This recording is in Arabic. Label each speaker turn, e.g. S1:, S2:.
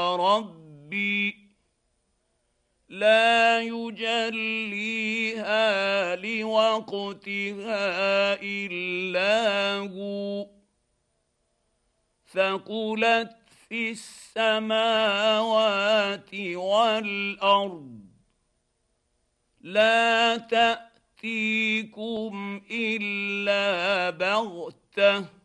S1: ربي لا يجليها لوقتها إلا هو ثقلت في السماوات والأرض لا تأتيكم إلا بغتة